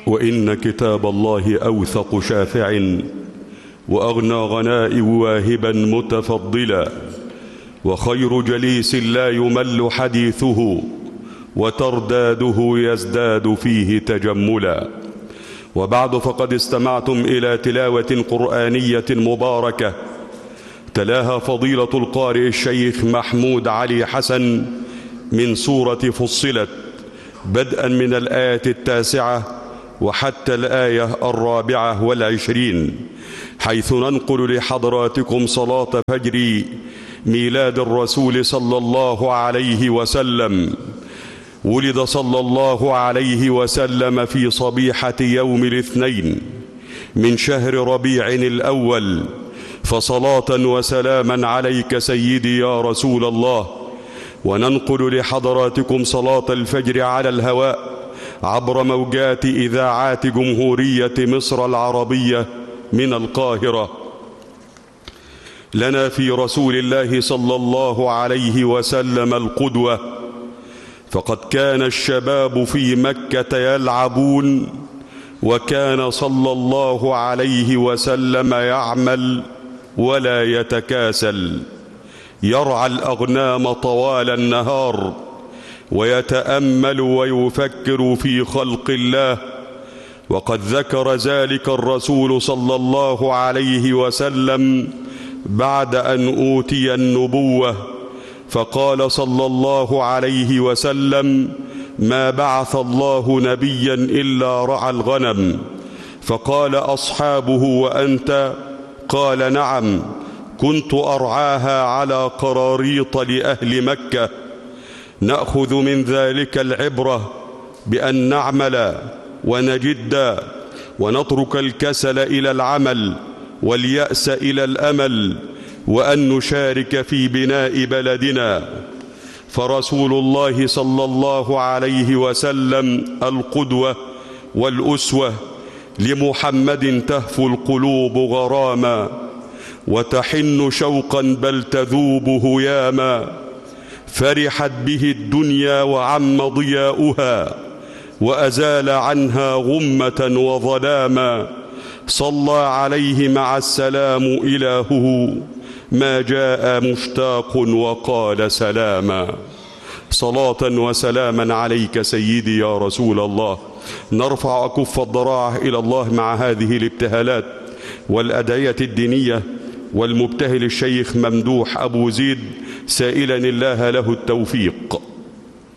وإن كتاب الله أوثق شافع وأغنى غناء واهبا متفضلا، وخير جليس لا يمل حديثه وترداده يزداد فيه تجملا. وبعد، فقد استمعتم إلى تلاوة قرآنية مباركة تلاها فضيلة القارئ الشيخ محمود علي حسن من سورة فصلت، بدءا من الآية 9 وحتى الآية 24، حيث ننقل لحضراتكم صلاة فجر ميلاد الرسول صلى الله عليه وسلم. ولد صلى الله عليه وسلم في صبيحة يوم الاثنين من شهر ربيع الأول، فصلاة وسلاما عليك سيدي يا رسول الله. وننقل لحضراتكم صلاة الفجر على الهواء عبر موجات إذاعات جمهورية مصر العربية من القاهرة. لنا في رسول الله صلى الله عليه وسلم القدوة، فقد كان الشباب في مكة يلعبون، وكان صلى الله عليه وسلم يعمل ولا يتكاسل، يرعى الأغنام طوال النهار ويتأمل ويفكر في خلق الله. وقد ذكر ذلك الرسول صلى الله عليه وسلم بعد أن أوتي النبوة، فقال صلى الله عليه وسلم: ما بعث الله نبيا إلا رعى الغنم. فقال أصحابه: وأنت؟ قال: نعم، كنت أرعاها على قراريط لأهل مكة. نأخذ من ذلك العبرة بأن نعمل ونجد ونترك الكسل إلى العمل واليأس إلى الأمل، وأن نشارك في بناء بلدنا. فرسول الله صلى الله عليه وسلم القدوة والأسوة لمحمد، تهفو القلوب غراما وتحن شوقا بل تذوب هياما. فرحت به الدنيا وعم ضياؤها وأزال عنها غمة وظلاما. صلى عليه مع السلام إلهه، ما جاء مشتاق وقال سلاما. صلاة وسلاما عليك سيدي يا رسول الله. نرفع أكف الضراعة إلى الله مع هذه الابتهالات والأدعية الدينية، والمبتهل الشيخ ممدوح أبو زيد سائلا الله له التوفيق.